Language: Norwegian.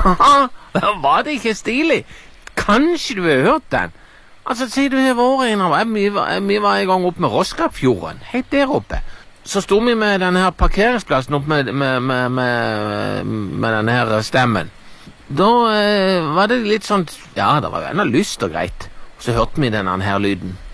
Var det ikke stilig? Kanskje du har hørt den? Altså, si du har vært innom. Vi var en gang oppe med Roskapfjorden, helt der oppe. Så stod vi med denne her parkeringsplassen opp med denne her stemmen. Da var det litt sånn, ja, det var jo enda lyst og greit. Så hørte vi denne her lyden.